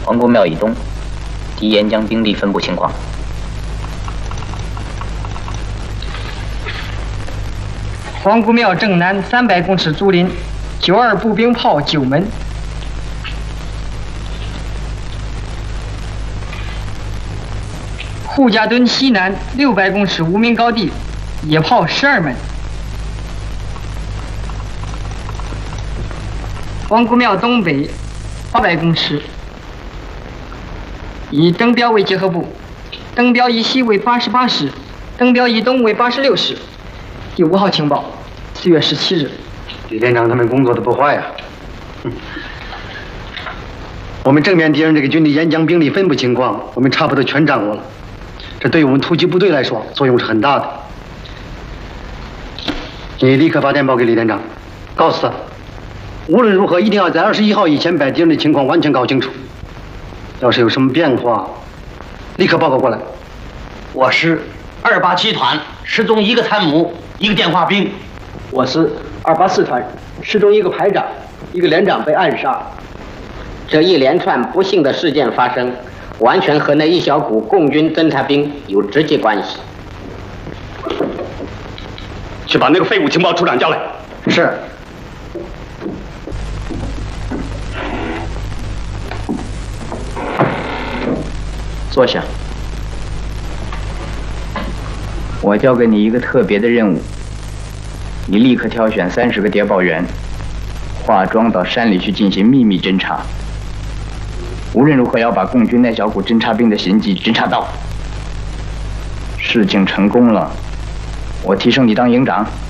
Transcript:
皇姑庙以东，敌沿江兵力分布情况。 皇姑庙正南300公尺竹林，92步兵炮9门。护家墩西南600公尺无名高地，野炮12门。皇姑庙东北800公尺，以登标为结合部，登标以西为88师，登标以东为86师。第5号情报，4月17日。 李连长他们工作的不坏呀。我们正面敌人这个军队沿江兵力分布情况，我们差不多全掌握了。这对于我们突击部队来说，作用是很大的。你立刻发电报给李连长，告诉他，无论如何一定要在21号以前把敌人的情况完全搞清楚。要是有什么变化，立刻报告过来。 我是287团失踪1个参谋，1个电话兵。 我是284团失踪1个排长，1个连长被暗杀。 这一连串不幸的事件发生，完全和那一小股共军侦察兵有直接关系。 去把那个废物情报处长叫来。 是。 坐下。我交给你一个特别的任务，你立刻挑选30个谍报员，化妆到山里去进行秘密侦查。无论如何要把共军那小股侦察兵的行迹侦察到。事情成功了，我提升你当营长。